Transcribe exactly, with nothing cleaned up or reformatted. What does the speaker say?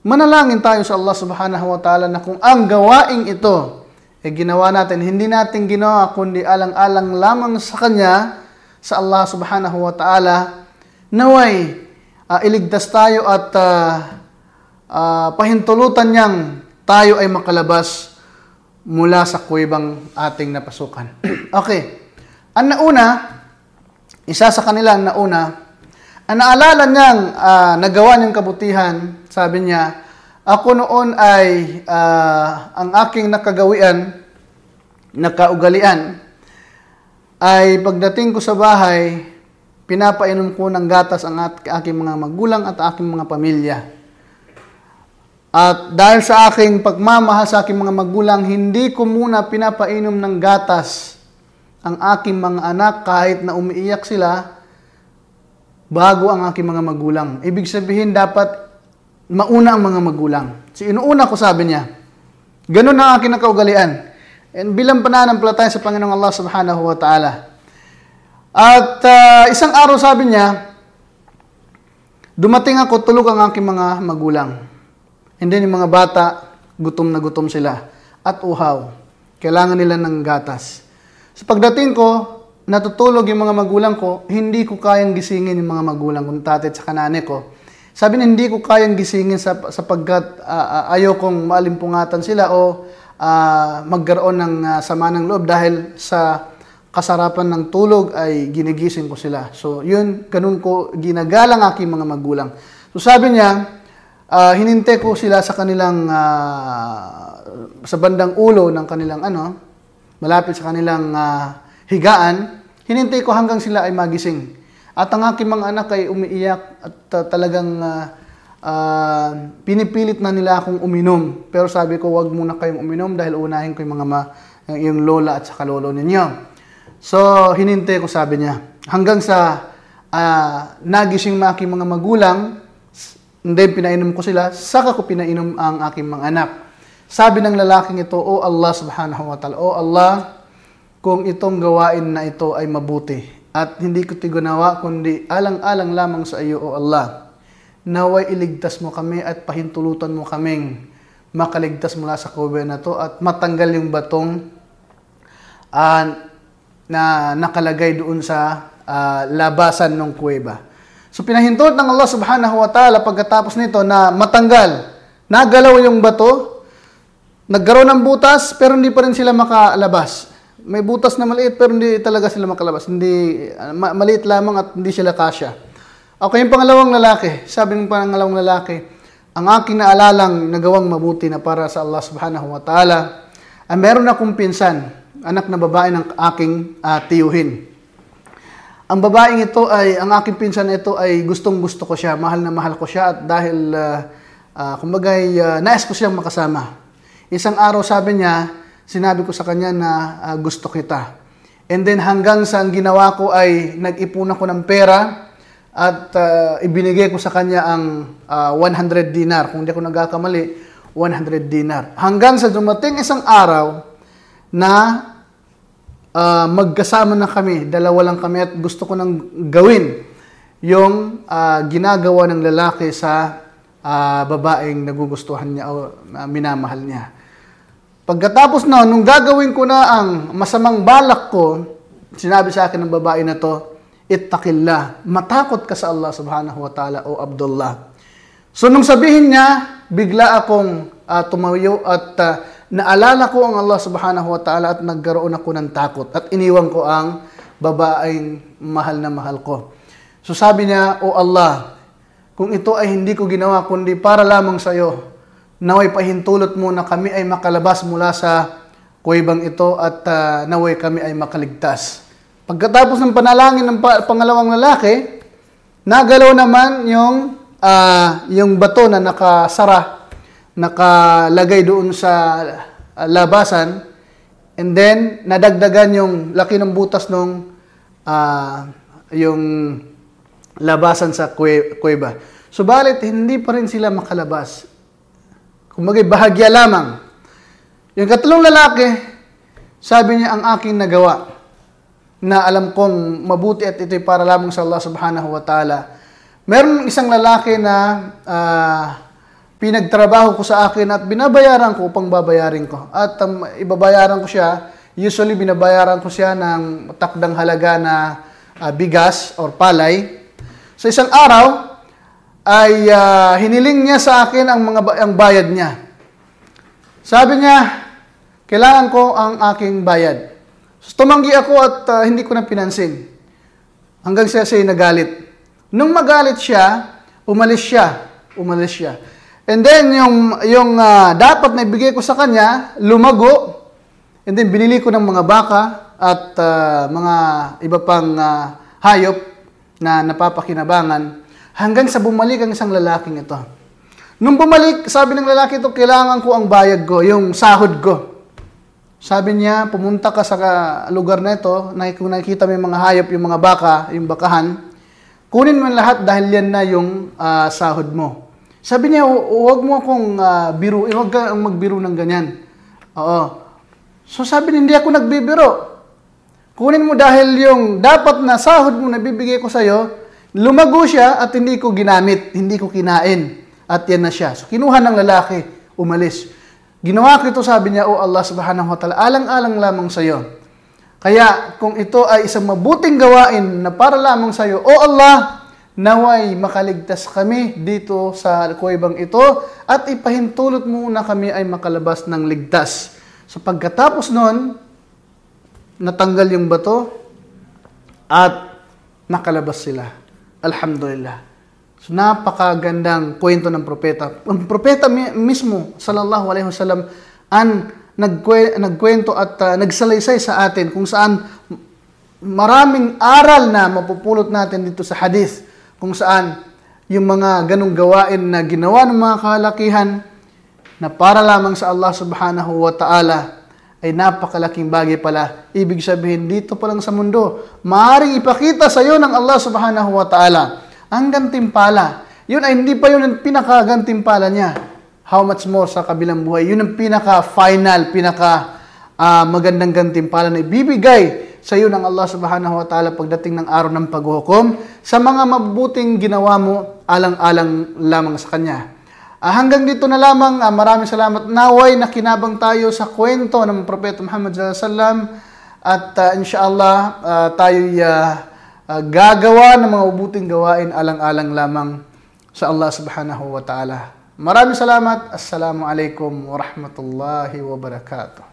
manalangin tayo sa Allah subhanahu wa ta'ala na kung ang gawaing ito eh ginawa natin, hindi natin ginawa kundi alang-alang lamang sa Kanya, sa Allah subhanahu wa ta'ala, naway uh, iligtas tayo at uh, uh, pahintulutan niyang tayo ay makalabas mula sa kuwebang ating napasukan. Okay. Ang nauna, isa sa kanila ang nauna, ang naalala niyang uh, nagawa niyang kabutihan, sabi niya, ako noon ay uh, ang aking nakagawian, nakaugalian, ay pagdating ko sa bahay, pinapainom ko ng gatas ang at, aking mga magulang at aking mga pamilya. At dahil sa aking pagmamahal sa aking mga magulang, hindi ko muna pinapainom ng gatas ang aking mga anak kahit na umiiyak sila bago ang aking mga magulang. Ibig sabihin, dapat mauna ang mga magulang. So, inuuna ko, sabi niya. Ganun ang aking nakaugalian. And bilang pananampalataya sa Panginoong Allah subhanahu wa ta'ala. At uh, isang araw, sabi niya, dumating ako, tulog ang aking mga magulang. And then yung mga bata, gutom na gutom sila. At uhaw. Kailangan nila ng gatas. Sa pagdating ko, natutulog yung mga magulang ko, hindi ko kayang gisingin yung mga magulang ko, tatay at kanane ko. Sabi niya, hindi ko kayang gisingin sa, sapagkat uh, ayaw kong maalimpungatan sila o uh, magkaroon ng uh, sama ng loob dahil sa kasarapan ng tulog ay ginigising ko sila. So, yun, ganun ko ginagalang aking mga magulang. So, sabi niya, uh, hinintay ko sila sa kanilang, uh, sa bandang ulo ng kanilang ano, malapit sa kanilang uh, higaan, hinintay ko hanggang sila ay magising. At ang aking mga anak ay umiiyak at uh, talagang uh, uh, pinipilit na nila akong uminom. Pero sabi ko, wag muna kayong uminom dahil unahin ko yung mga ma, yung lola at saka lolo ninyo. So, hinintay ko, sabi niya. Hanggang sa uh, nagising mga aking mga magulang, hindi pinainom ko sila, saka ko pinainom ang aking mga anak. Sabi ng lalaking ito, O Allah subhanahu wa ta'ala, O Allah, kung itong gawain na ito ay mabuti at hindi ko ito ginawa kundi alang-alang lamang sa iyo, O Allah, naway iligtas mo kami at pahintulutan mo kaming makaligtas mula sa kuweba na to at matanggal yung batong uh, na nakalagay doon sa uh, labasan ng kuweba. So pinahintulot ng Allah subhanahu wa ta'ala pagkatapos nito na matanggal, nagalaw yung bato, nagkaroon ng butas, pero hindi pa rin sila makalabas. May butas na maliit, pero hindi talaga sila makalabas. Hindi, ma- maliit lamang at hindi sila kasya. Okay, yung pangalawang lalaki, sabi ng pangalawang lalaki, ang aking naalalang nagawang mabuti na para sa Allah subhanahu wa ta'ala, ay meron akong pinsan, anak na babae ng aking uh, tiyuhin. Ang babaeng ito ay, ang aking pinsan na ito ay gustong gusto ko siya, mahal na mahal ko siya, at dahil, uh, uh, kumbagay, uh, nais ko siyang makasama. Isang araw, sabi niya, sinabi ko sa kanya na uh, gusto kita. And then hanggang sa ang ginawa ko ay nag-ipon ako ng pera at uh, ibinigay ko sa kanya ang uh, one hundred dinar. Kung hindi ako nagkakamali, one hundred dinar. Hanggang sa dumating isang araw na uh, magkasama na kami, dalawa lang kami at gusto ko nang gawin yung uh, ginagawa ng lalaki sa uh, babaeng nagugustuhan niya o uh, minamahal niya. Pagkatapos na, nung gagawin ko na ang masamang balak ko, sinabi sa akin ng babae na to, ittaqillah, matakot ka sa Allah subhanahu wa ta'ala, o Abdullah. So nung sabihin niya, bigla akong uh, tumayo at uh, naalala ko ang Allah subhanahu wa ta'ala at nagkaroon ako ng takot at iniwan ko ang babaeng mahal na mahal ko. So sabi niya, O Allah, kung ito ay hindi ko ginawa kundi para lamang sa iyo, naway pahintulot mo na kami ay makalabas mula sa kuwebang ito at uh, naway kami ay makaligtas. Pagkatapos ng panalangin ng pa- pangalawang lalaki, nagalaw naman yung, uh, yung bato na nakasara, nakalagay doon sa uh, labasan, and then nadagdagan yung laki ng butas ng uh, yung labasan sa kue- kuweba. Subalit, hindi pa rin sila makalabas. Kumbaga, bahagya lamang. Yung katlong lalaki, sabi niya, ang aking nagawa, na alam kong mabuti at ito'y para lamang sa Allah subhanahu wa ta'ala. Meron isang lalaki na uh, pinagtrabaho ko sa akin at binabayaran ko upang babayarin ko. At um, ibabayaran ko siya, usually binabayaran ko siya ng takdang halaga na uh, bigas or palay. Sa isang araw, ay uh, hiniling niya sa akin ang mga ang bayad niya. Sabi niya, kailangan ko ang aking bayad. So, tumanggi ako at uh, hindi ko na pinansin. Hanggang siya siya nagalit. Nung magalit siya, umalis siya. Umalis siya. And then, yung, yung uh, dapat na ibigay ko sa kanya, lumago. And then, binili ko ng mga baka at uh, mga iba pang uh, hayop na napapakinabangan. Hanggang sa bumalik ang isang lalaking ito. Nung bumalik, sabi ng lalaki ito, kailangan ko ang bayad ko, yung sahod ko. Sabi niya, pumunta ka sa lugar na ito, na kung nakikita mo yung mga hayop, yung mga baka, yung bakahan, kunin mo lahat dahil yan na yung uh, sahod mo. Sabi niya, huwag mo akong uh, biro, huwag kang magbiro ng ganyan. Oo. So sabi niya, hindi ako nagbibiro. Kunin mo dahil yung dapat na sahod mo na bibigay ko sa'yo, lumago siya at hindi ko ginamit, hindi ko kinain. At yan na siya. So, kinuha ng lalaki, umalis. Ginawa ko ito, sabi niya, O Allah subhanahu wa ta'ala, alang-alang lamang sa iyo. Kaya, kung ito ay isang mabuting gawain na para lamang sa iyo, O Allah, naway makaligtas kami dito sa kuwebang ito at ipahintulot mo na kami ay makalabas ng ligtas. So, pagkatapos nun, natanggal yung bato at nakalabas sila. Alhamdulillah. So, napakagandang kwento ng propeta. Ang propeta mismo, sallallahu alaihi wasallam, ang nagkwe, nagkwento at uh, nagsalaysay sa atin kung saan maraming aral na mapupulot natin dito sa hadith, kung saan yung mga ganong gawain na ginawa ng mga kalakihan na para lamang sa Allah subhanahu wa ta'ala ay napakalaking bagay pala. Ibig sabihin, dito pa lang sa mundo, maaaring ipakita sa iyo ng Allah subhanahu wa ta'ala ang gantimpala. Yun ay hindi pa yun ang pinaka-gantimpala niya. How much more sa kabilang buhay? Yun ang pinaka-final, pinaka-magandang uh, gantimpala na ibibigay sa iyo ng Allah subhanahu wa ta'ala pagdating ng araw ng paghuhukom sa mga mabuting ginawa mo alang-alang lamang sa Kanya. Uh, hanggang dito na lamang, uh, maraming salamat. Naway nakinabang tayo sa kwento ng Propeta Muhammad sallallahu alaihi wasallam at uh, inshallah uh, tayo'y uh, uh, gagawa ng mga mabuting gawain alang-alang lamang sa Allah subhanahu wa ta'ala. Maraming salamat. Assalamu alaikum wa rahmatullahi wa barakatuh.